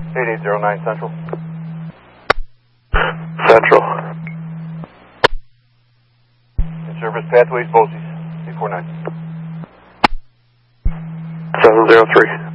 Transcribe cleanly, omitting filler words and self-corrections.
8809 Central. Central. In service pathways, BOSI's, 849. 703.